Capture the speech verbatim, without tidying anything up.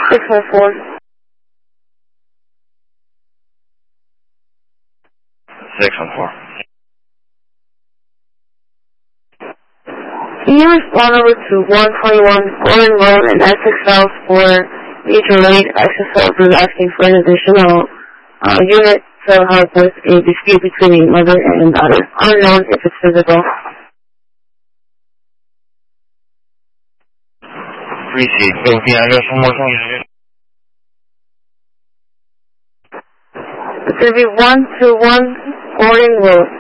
six one four. six one four. Can you respond over to one twenty-one Gordon Road in Essex South for mutual aid? Access Help is asking for an additional uh, unit to help with a dispute between mother and daughter. Unknown if it's physical. Appreciate it. Can I address one more time? It's going to be one twenty-one Gordon Road.